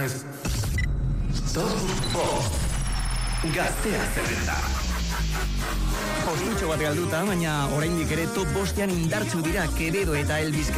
naiz. Top Bost. Gaztea zerrenda. Postutxo bat galduta, baina oraindik ere top bostean indartsu dira Quevedo eta Elvis